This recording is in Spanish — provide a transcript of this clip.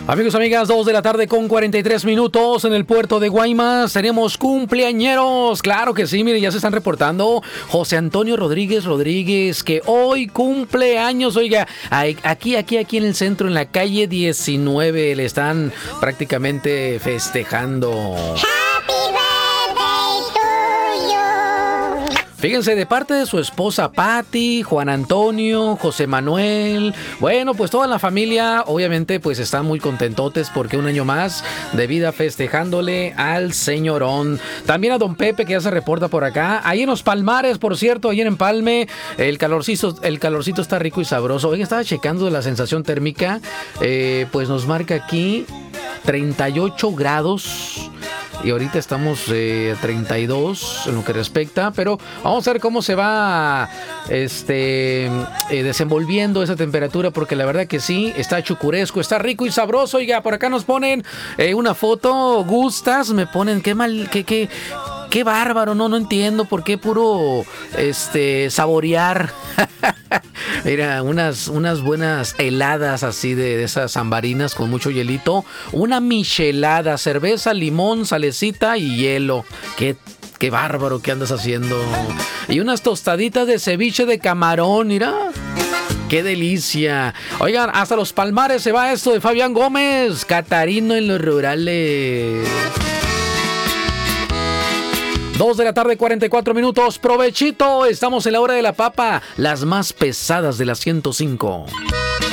Amigos, amigas, 2 de la tarde con 43 minutos en el puerto de Guaymas. Tenemos cumpleañeros. Claro que sí, miren, ya se están reportando. José Antonio Rodríguez, que hoy cumple años. Oiga, aquí en el centro, en la calle 19, le están prácticamente festejando. Fíjense, de parte de su esposa Patti, Juan Antonio, José Manuel, bueno, pues toda la familia obviamente pues están muy contentotes porque un año más de vida festejándole al señorón. También a don Pepe, que ya se reporta por acá. Ahí en los Palmares, por cierto, ahí en Empalme, el calorcito está rico y sabroso. Oiga, estaba checando la sensación térmica, pues nos marca aquí 38 grados. Y ahorita estamos 32 en lo que respecta, pero vamos a ver cómo se va desenvolviendo esa temperatura, porque la verdad que sí, está chucuresco, está rico y sabroso. Oiga, por acá nos ponen una foto, gustas, me ponen, qué bárbaro, no entiendo por qué puro saborear. Mira, unas buenas heladas así de esas zambarinas con mucho hielito, una michelada, cerveza, limón, salecita y hielo. Qué bárbaro que andas haciendo. Y unas tostaditas de ceviche de camarón, mira. ¡Qué delicia! Oigan, hasta los Palmares se va esto de Fabián Gómez, Catarino en los rurales. 2 de la tarde, 44 minutos. ¡Provechito! Estamos en la hora de la papa, las más pesadas de las 105.